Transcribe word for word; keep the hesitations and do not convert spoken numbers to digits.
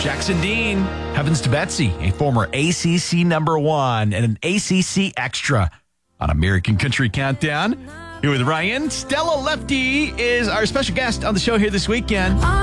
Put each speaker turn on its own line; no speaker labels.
Jackson Dean, Heavens to Betsy, a former A C C number one and an A C C extra on American Country Countdown. Here with Ryan. Stella Lefty is our special guest on the show here this weekend.